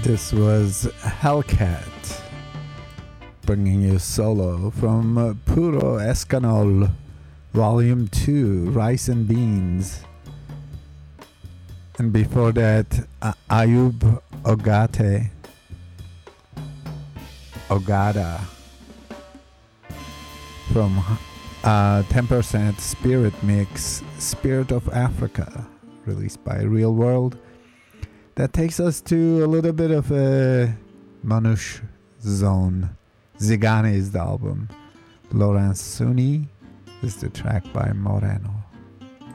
This was Hellcat, bringing you solo from Puro Escanol, Volume 2, Rice and Beans. And before that, Ayub Ogada, from 10% Spirit Mix, Spirit of Africa, released by Real World. That takes us to a little bit of a Manush zone. Zigane is the album. Lawrence Suni is the track by Moreno.